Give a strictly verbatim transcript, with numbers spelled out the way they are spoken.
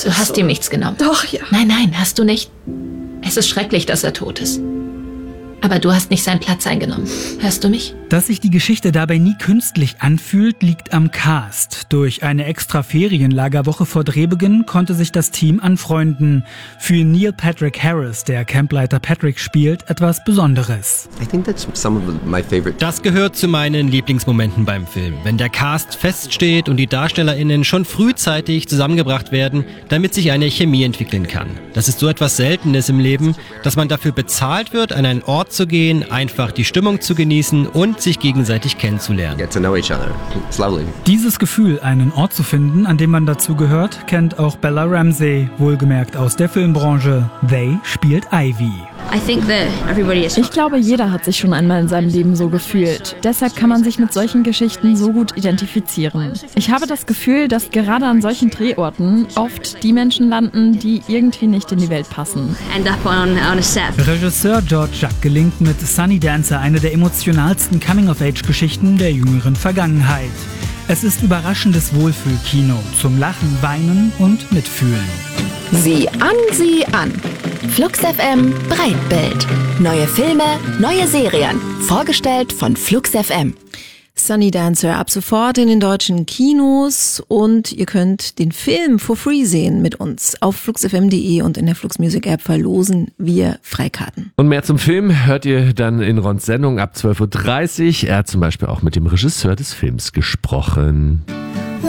Du hast ihm nichts genommen. Doch, ja. Nein, nein, hast du nicht. Es ist schrecklich, dass er tot ist. Aber du hast nicht seinen Platz eingenommen. Hörst du mich? Dass sich die Geschichte dabei nie künstlich anfühlt, liegt am Cast. Durch eine extra Ferienlagerwoche vor Drehbeginn konnte sich das Team anfreunden. Für Neil Patrick Harris, der Campleiter Patrick spielt, etwas Besonderes. Das gehört zu meinen Lieblingsmomenten beim Film, wenn der Cast feststeht und die DarstellerInnen schon frühzeitig zusammengebracht werden, damit sich eine Chemie entwickeln kann. Das ist so etwas Seltenes im Leben, dass man dafür bezahlt wird, an einen Ort zu gehen, einfach die Stimmung zu genießen und sich gegenseitig kennenzulernen. Get to know each other. It's lovely. Dieses Gefühl, einen Ort zu finden, an dem man dazugehört, kennt auch Bella Ramsey, wohlgemerkt aus der Filmbranche. They spielt Ivy. Ich glaube, jeder hat sich schon einmal in seinem Leben so gefühlt. Deshalb kann man sich mit solchen Geschichten so gut identifizieren. Ich habe das Gefühl, dass gerade an solchen Drehorten oft die Menschen landen, die irgendwie nicht in die Welt passen. Regisseur George Jacques gelingt mit Sunny Dancer eine der emotionalsten Coming-of-Age-Geschichten der jüngeren Vergangenheit. Es ist überraschendes Wohlfühlkino zum Lachen, Weinen und Mitfühlen. Sieh an, sieh an. Flux F M Breitbild. Neue Filme, neue Serien. Vorgestellt von Flux F M. Sunny Dancer ab sofort in den deutschen Kinos und ihr könnt den Film for free sehen mit uns. Auf flux f m punkt de und in der Flux Music App verlosen wir Freikarten. Und mehr zum Film hört ihr dann in Rons Sendung ab zwölf Uhr dreißig. Er hat zum Beispiel auch mit dem Regisseur des Films gesprochen.